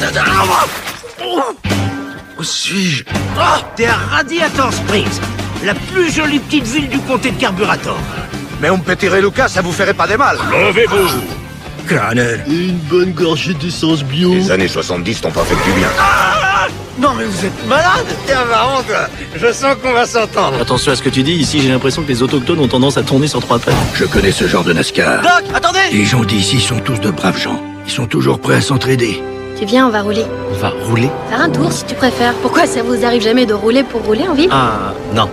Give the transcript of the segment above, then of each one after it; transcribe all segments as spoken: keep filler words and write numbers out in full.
Où suis-je? Oh, t'es à Radiator Springs, la plus jolie petite ville du comté de Carburator. Mais on me pétirait Lucas, ça vous ferait pas des mal. Levez-vous, crâneur. Et une bonne gorgée d'essence bio. Les années soixante-dix t'ont pas fait que du bien. Ah, non mais vous êtes malade. Tiens, marrant, je sens qu'on va s'entendre. Attention à ce que tu dis, ici j'ai l'impression que les autochtones ont tendance à tourner sur trois pattes. Je connais ce genre de NASCAR. Doc, attendez. Les gens d'ici sont tous de braves gens. Ils sont toujours prêts à s'entraider. Tu viens, on va rouler. On va rouler? Faire un tour si tu préfères. Pourquoi ça vous arrive jamais de rouler pour rouler en ville? Ah, non.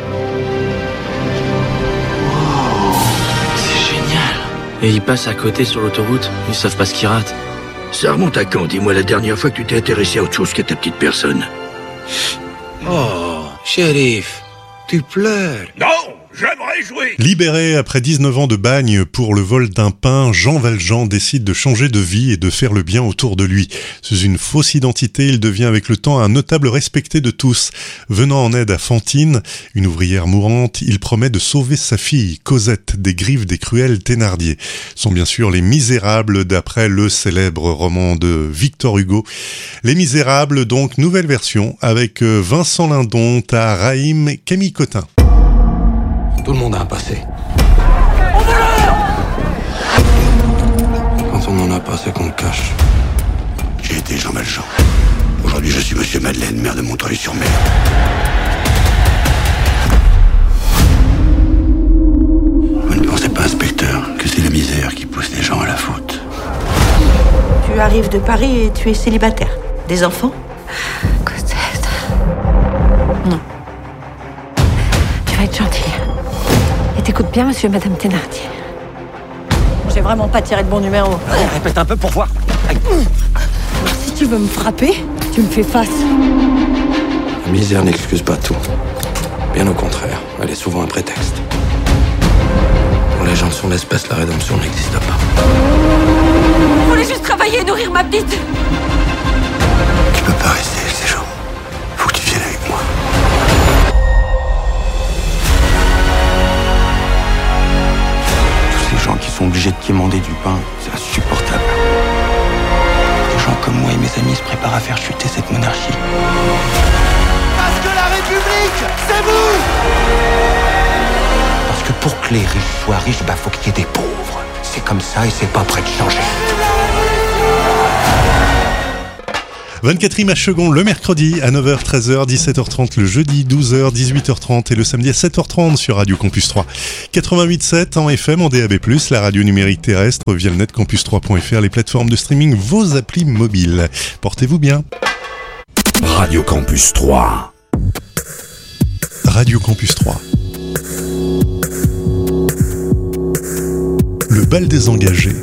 Et ils passent à côté sur l'autoroute, ils savent pas ce qu'ils ratent. Ça remonte à quand? Dis-moi la dernière fois que tu t'es intéressé à autre chose qu'à ta petite personne. Oh, shérif, tu pleures. Non, j'aimerais jouer. Libéré après dix-neuf ans de bagne pour le vol d'un pain, Jean Valjean décide de changer de vie et de faire le bien autour de lui. Sous une fausse identité, il devient avec le temps un notable respecté de tous. Venant en aide à Fantine, une ouvrière mourante, il promet de sauver sa fille, Cosette, des griffes des cruels Thénardier. Ce sont bien sûr Les Misérables, d'après le célèbre roman de Victor Hugo. Les Misérables, donc nouvelle version, avec Vincent Lindon, Tahar Rahim, Camille Cotin. Tout le monde a un passé. Quand on n'en a pas, c'est qu'on le cache. J'ai été Jean Valjean. Aujourd'hui, je suis Monsieur Madeleine, maire de Montreuil-sur-Mer. Vous ne pensez pas, inspecteur, que c'est la misère qui pousse les gens à la faute? Tu arrives de Paris et tu es célibataire. Des enfants? Cosette. Non. Tu vas être gentil. Et t'écoutes bien, monsieur et madame Thénardier. J'ai vraiment pas tiré de bon numéro. Allez, répète un peu pour voir. Alors, si tu veux me frapper, tu me fais face. La misère n'excuse pas tout. Bien au contraire, elle est souvent un prétexte. Pour les gens de son espèce, la rédemption n'existe pas. Je voulais juste travailler et nourrir ma petite. Tu peux pas rester avec ces gens. Faut que tu viennes avec moi. Tous ces gens qui sont obligés de quémander du pain, c'est insupportable. Des gens comme moi et mes amis se préparent à faire chuter cette monarchie. Parce que la République, c'est vous. Parce que pour que les riches soient riches, bah faut qu'il y ait des pauvres. C'est comme ça et c'est pas prêt de changer. vingt-quatre images secondes le mercredi à neuf heures, treize heures, dix-sept heures trente, le jeudi douze heures, dix-huit heures trente et le samedi à sept heures trente sur Radio Campus trois. quatre-vingt-huit sept en F M, en D A B plus, la radio numérique terrestre via le net campus trois point f r, les plateformes de streaming, vos applis mobiles. Portez-vous bien. Radio Campus trois. Radio Campus trois. Le bal des engagés.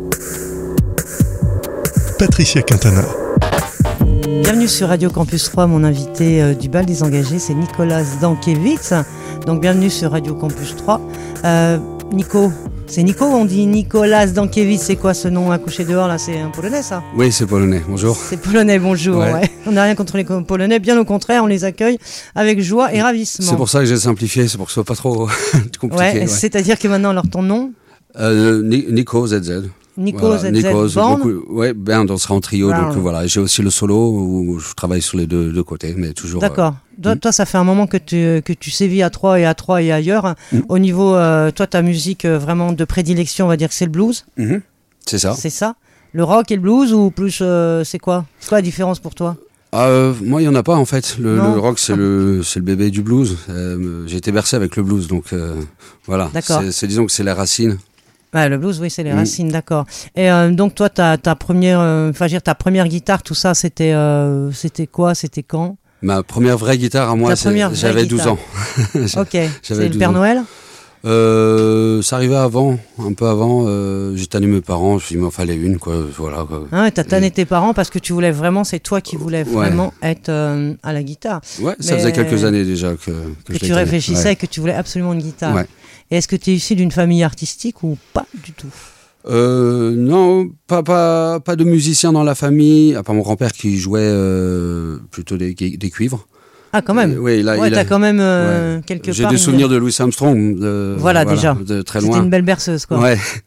Patricia Quintana. Bienvenue sur Radio Campus trois, mon invité euh, du bal des engagés, c'est Nicolas Zdankiewicz. Donc bienvenue sur Radio Campus trois. Euh, Nico, c'est Nico ou on dit Nicolas Zdankiewicz? C'est quoi ce nom à coucher dehors là? C'est un polonais ça? Oui, c'est polonais, bonjour. C'est polonais, bonjour, ouais. Ouais. On n'a rien contre les polonais, bien au contraire, on les accueille avec joie et ravissement. C'est pour ça que j'ai simplifié, c'est pour que ce soit pas trop compliqué. Ouais, ouais. C'est-à-dire que maintenant, alors ton nom? euh, Nico Z Z. Nico voilà, Z Z Nico, Band. beaucoup, ouais, ben on sera en trio, wow. Donc voilà. J'ai aussi le solo où je travaille sur les deux, deux côtés, mais toujours. D'accord. Euh, toi, hmm. toi, ça fait un moment que tu que tu sévis à Troyes et à Troyes et ailleurs. Mm. Au niveau, euh, toi, ta musique euh, vraiment de prédilection, on va dire que c'est le blues. Mm-hmm. C'est ça. C'est ça. Le rock et le blues ou plus, euh, c'est quoi? C'est quoi la différence pour toi? Euh, moi, il y en a pas en fait. Le, le rock, c'est le, c'est le bébé du blues. Euh, j'ai été bercé avec le blues, donc euh, voilà. D'accord. C'est, c'est disons que c'est la racine. Ouais, le blues, oui, c'est les mmh. racines, d'accord. Et euh, donc toi, ta, ta première, enfin, euh, dire ta première guitare, tout ça, c'était, euh, c'était quoi, c'était quand? Ma première vraie guitare à moi, c'est, j'avais douze ans. Ok. C'est le Père ans. Noël? Euh, ça arrivait avant, un peu avant. Euh, j'ai tanné mes parents, je me suis dit, il m'en fallait une, quoi. Voilà. Quoi. Ah ouais, t'as tanné tes parents parce que tu voulais vraiment, c'est toi qui voulais ouais. vraiment être euh, à la guitare. Ouais, ça Mais faisait quelques années déjà que. Que, que tu réfléchissais, ouais. que tu voulais absolument une guitare. Ouais. Et est-ce que tu es issu d'une famille artistique ou pas du tout? euh, Non, pas, pas, pas de musicien dans la famille, à part mon grand-père qui jouait euh, plutôt des, des cuivres. Ah, quand même. Euh, oui, là, ouais, il t'as a, quand même euh, ouais. quelque J'ai part. J'ai des une... souvenirs de Louis Armstrong. De, voilà, voilà, déjà. De très loin. C'était une belle berceuse, quoi. Ouais.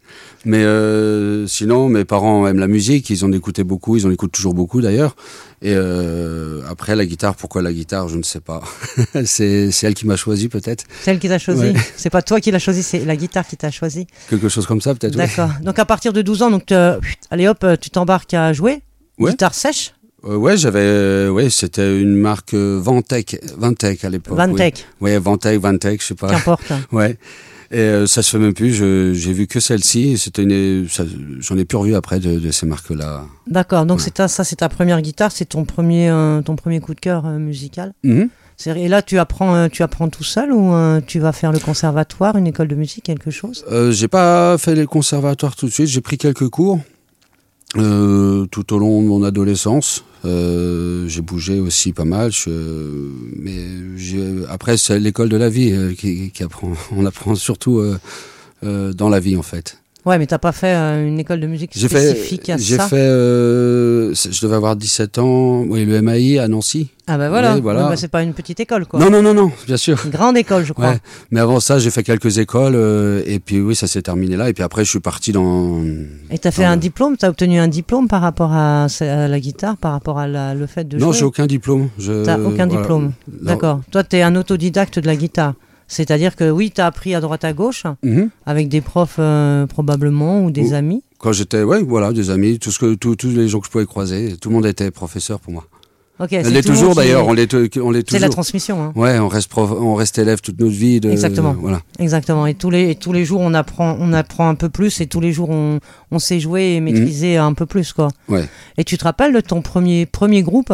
Mais euh, sinon, mes parents aiment la musique, ils en écoutaient beaucoup, ils en écoutent toujours beaucoup d'ailleurs. Et euh, après, la guitare, pourquoi la guitare, je ne sais pas. c'est, c'est elle qui m'a choisi peut-être. C'est elle qui t'a choisi. Ouais. C'est pas toi qui l'as choisi, c'est la guitare qui t'a choisi. Quelque chose comme ça peut-être. D'accord. Ouais. Donc à partir de douze ans, donc allez hop, tu t'embarques à jouer. Ouais. Guitare sèche. Euh, ouais, j'avais, euh, ouais, c'était une marque euh, Vantec, Vantec à l'époque. Vantec. Oui. Ouais, Vantec, Vantec, je sais pas. Qu'importe. Ouais. Et euh, ça se fait même plus. Je, j'ai vu que celle-ci. C'était une, ça, j'en ai plus revu après de, de ces marques-là. D'accord. Donc ouais. c'est ta, ça, c'est ta première guitare, c'est ton premier, euh, ton premier coup de cœur euh, musical. Mm-hmm. C'est, et là, tu apprends, euh, tu apprends tout seul ou euh, tu vas faire le conservatoire, une école de musique, quelque chose? euh, J'ai pas fait le conservatoire tout de suite. J'ai pris quelques cours euh, tout au long de mon adolescence. Euh, j'ai bougé aussi pas mal, je, mais j'ai, après c'est l'école de la vie euh, qui, qui apprend. On apprend surtout euh, euh, dans la vie en fait. Ouais, mais t'as pas fait euh, une école de musique j'ai spécifique fait, à j'ai ça. J'ai fait, euh, je devais avoir dix-sept ans. Oui, le M A I à Nancy. Ah bah voilà. Oui, voilà. Ouais, bah c'est pas une petite école quoi. Non non non non, bien sûr. Une grande école, je crois. Ouais. Mais avant ça, j'ai fait quelques écoles euh, et puis oui, ça s'est terminé là. Et puis après, je suis parti dans. Et t'as fait dans un le... diplôme, t'as obtenu un diplôme par rapport à, à la guitare, par rapport à la, le fait de non, jouer. Non, j'ai aucun diplôme. Je... T'as aucun voilà. diplôme. Non. D'accord. Toi, t'es un autodidacte de la guitare. C'est-à-dire que oui, t'as appris à droite à gauche, mm-hmm. avec des profs euh, probablement ou des oh. amis. Quand j'étais, ouais, voilà, des amis, tout ce que, tout, tous les gens que je pouvais croiser, tout le monde était professeur pour moi. Ok. On l'est toujours qui... d'ailleurs, on l'est, on l'est toujours. C'est la transmission. Hein. Ouais, on reste prof, on reste élève toute notre vie. De, Exactement. Euh, voilà. Exactement. Et tous les, et tous les jours, on apprend, on apprend un peu plus, et tous les jours, on, on sait jouer et maîtriser mmh. un peu plus, quoi. Ouais. Et tu te rappelles de ton premier, premier groupe?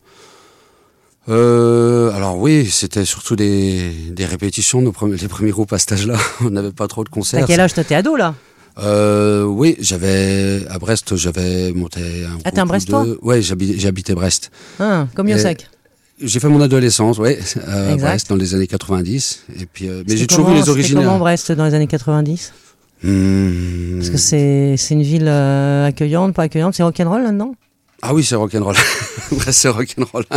Euh, alors oui, c'était surtout des, des répétitions, nos premiers, les premiers groupes à cet âge-là. On n'avait pas trop de concerts. À quel âge t'étais ado là? Euh, oui, j'avais à Brest, j'avais monté un. Ah, t'es un Brestois? Ouais, j'habitais, j'habitais Brest. Ah, comme Yossek. J'ai fait mon adolescence, ouais, à Brest dans les années quatre-vingt-dix. Et puis, euh, mais j'ai toujours vu les originaires. C'était comment Brest dans les années quatre-vingt-dix? Mmh. Parce que c'est, c'est une ville euh, accueillante, pas accueillante, c'est rock'n'roll là-dedans? Ah oui, c'est rock'n'roll. Brest, c'est rock'n'roll.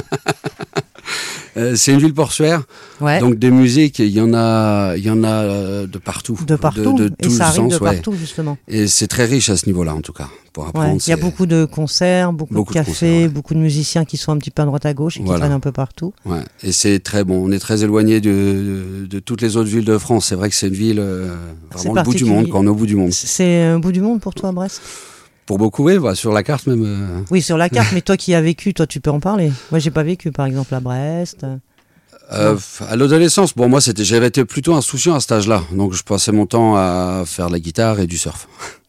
Euh, c'est une ville portuaire, ouais. Donc des musiques, il y en a, il y en a de partout, de partout, de, de et ça arrive sens, de ouais. partout justement. Et c'est très riche à ce niveau-là en tout cas pour apprendre. Ouais. Il y a beaucoup de concerts, beaucoup, beaucoup de cafés, de concerts, ouais. Beaucoup de musiciens qui sont un petit peu à droite à gauche et qui voilà. Traînent un peu partout. Ouais. Et c'est très bon. On est très éloigné de, de, de toutes les autres villes de France. C'est vrai que c'est une ville euh, vraiment le bout du monde, quand on est au bout du monde. C'est un bout du monde pour toi, Brest? Pour beaucoup, oui, voilà, sur la carte même. Euh... Oui, sur la carte. Mais toi qui as vécu, toi, tu peux en parler. Moi, j'ai pas vécu, par exemple, à Brest. Euh, à l'adolescence, bon, moi, c'était, j'avais été plutôt insouciant à cet âge-là. Donc, je passais mon temps à faire de la guitare et du surf.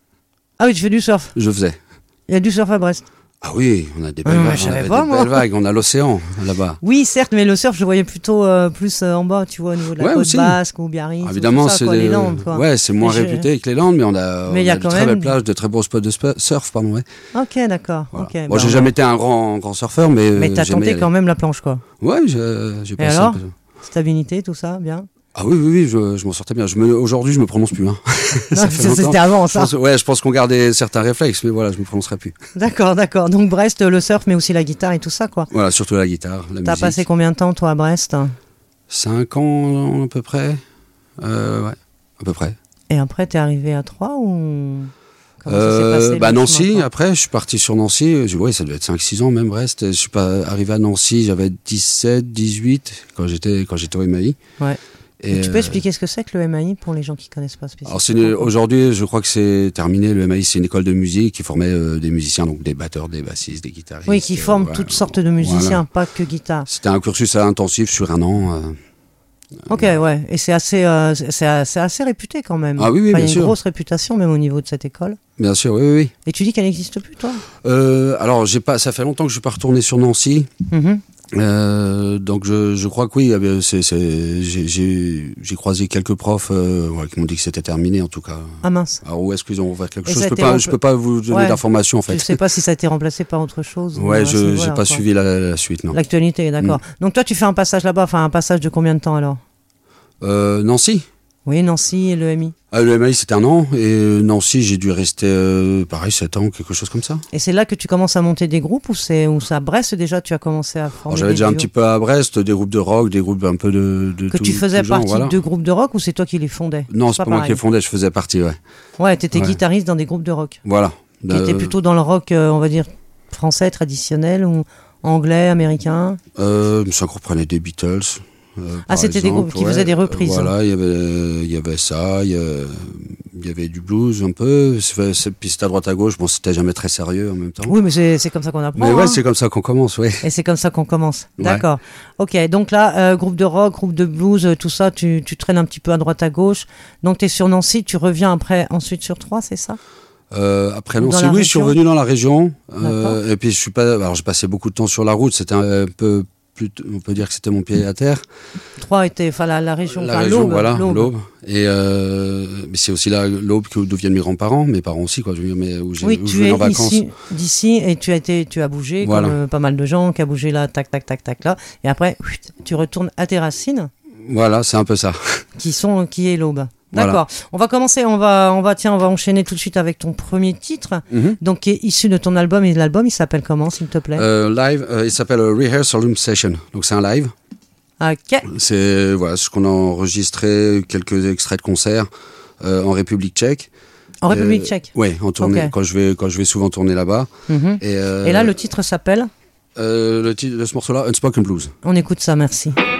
Ah oui, tu fais du surf? Je faisais. Il y a du surf à Brest? Ah oui, on a des belles, mmh, vagues, on avait pas, des belles vagues, on a l'océan là-bas. Oui, certes, mais le surf, je voyais plutôt euh, plus euh, en bas, tu vois, au niveau de la ouais, côte aussi. basque ou Biarritz. Ah, évidemment, ça, c'est quoi, des... les Landes, quoi. Ouais, c'est moins mais réputé je... que les Landes, mais on a, mais on y a a de quand très même... belles plages, de très beaux spots de surf, pardon, ouais. Ok, d'accord. Voilà. Okay, bon, bah, j'ai on... jamais été un grand, grand surfeur, mais. Mais t'as tenté quand même la planche, quoi. Ouais, j'ai, j'ai passé. Et alors, stabilité, tout ça, bien? Ah oui, oui, oui, je, je m'en sortais bien. Je me, aujourd'hui, je me prononce plus. Hein. Non, ça ça, c'était avant, ça. Je pense, ouais, je pense qu'on gardait certains réflexes, mais voilà, je me prononcerai plus. D'accord, d'accord. Donc Brest, le surf, mais aussi la guitare et tout ça, quoi. Voilà, surtout la guitare, la T'as musique. passé combien de temps, toi, à Brest? Cinq ans, à peu près. Euh, ouais, à peu près. Et après, t'es arrivé à Troyes ou... Comment euh, ça s'est passé, bah Nancy, après, je suis parti sur Nancy. Je, ouais, ça devait être cinq six ans, même Brest. Je suis pas arrivé à Nancy, j'avais dix-sept, dix-huit, quand j'étais, quand j'étais au M A I. Ouais. Et et tu peux euh... expliquer ce que c'est que le M A I pour les gens qui ne connaissent pas spécifiquement? Alors c'est une... Aujourd'hui, je crois que c'est terminé. Le M A I, c'est une école de musique qui formait euh, des musiciens, donc des batteurs, des bassistes, des guitaristes. Oui, qui forment euh, toutes sortes de musiciens, voilà. Pas que guitare. C'était un cursus intensif sur un an. Euh... Ok, ouais. Et c'est assez, euh, c'est, c'est assez réputé quand même. Ah oui, oui, enfin, bien sûr. Il y a une grosse réputation même au niveau de cette école. Bien sûr, oui, oui. oui. Et tu dis qu'elle n'existe plus, toi? euh, Alors, j'ai pas. Ça fait longtemps que je suis pas retourné sur Nancy. Mm-hmm. Euh, donc je, je crois que oui, c'est, c'est, j'ai, j'ai, j'ai croisé quelques profs euh, ouais, qui m'ont dit que c'était terminé en tout cas. Ah mince. Alors où est-ce qu'ils ont ouvert quelque Et chose? Je peux pas, rempl... je peux pas vous donner ouais. d'informations en fait. Je sais pas si ça a été remplacé par autre chose. Ouais, je voilà, j'ai pas quoi. suivi la, la suite non. L'actualité, d'accord. Mm. Donc toi tu fais un passage là-bas, enfin un passage de combien de temps alors? euh, Nancy. Oui, Nancy et le M I. Ah, le M I, c'était un an. Et Nancy, j'ai dû rester, euh, pareil, sept ans, quelque chose comme ça. Et c'est là que tu commences à monter des groupes ou c'est, ou c'est à Brest déjà tu as commencé à former? Alors, j'avais des déjà duos un petit peu à Brest, des groupes de rock, des groupes un peu de, de que tout, tu faisais tout genre, partie voilà. de groupes de rock ou c'est toi qui les fondais? Non, c'est pas, pas moi qui les fondais, je faisais partie, ouais. Ouais, t'étais ouais. guitariste dans des groupes de rock. Voilà. Qui euh... étaient plutôt dans le rock, euh, on va dire, français, traditionnel ou anglais, américain? euh, Ça comprenait des Beatles. Euh, ah, c'était exemple, des groupes qui ouais, faisaient des reprises. Euh, voilà, il y avait, il y avait ça, il y, a, il y avait du blues un peu, c'est, c'est, puis c'était à droite à gauche, bon, c'était jamais très sérieux en même temps. Oui, mais c'est, c'est comme ça qu'on apprend. Mais ouais, hein. C'est comme ça qu'on commence, oui. Et c'est comme ça qu'on commence, ouais. D'accord. Ok, donc là, euh, groupe de rock, groupe de blues, euh, tout ça, tu, tu traînes un petit peu à droite à gauche. Donc tu es sur Nancy, tu reviens après, ensuite sur Troyes, c'est ça? Euh, après Nancy, oui, je suis revenu dans la région. Euh, et puis je suis pas. Alors j'ai passé beaucoup de temps sur la route. C'était un peu plus. On peut dire que c'était mon pied à terre. Troyes était, enfin la, la région. La enfin, région, l'Aube, voilà, l'Aube. l'Aube. Et euh, mais c'est aussi là l'Aube d'où viennent mes grands-parents, mes parents aussi, quoi. Je veux dire, mais où j'ai oui, où tu je venais es en vacances. Ici, d'ici et tu as été, tu as bougé voilà. Comme euh, pas mal de gens qui a bougé là, tac, tac, tac, tac là. Et après, tu retournes à tes racines. Voilà, c'est un peu ça. Qui sont, qui est l'Aube. D'accord. Voilà. On va commencer, on va, on va, tiens, on va enchaîner tout de suite avec ton premier titre, mm-hmm. donc qui est issu de ton album. Et l'album, il s'appelle comment, s'il te plaît? euh, Live, euh, il s'appelle uh, Rehearsal Room Session. Donc c'est un live. Ok. C'est voilà ce qu'on a enregistré, quelques extraits de concerts euh, en République Tchèque. En République euh, Tchèque. Oui, en tournée. Okay. Quand je vais, quand je vais souvent tourner là-bas. Mm-hmm. Et, euh, et là, le titre s'appelle euh, le titre de ce morceau-là, Unspoken Blues. On écoute ça, merci.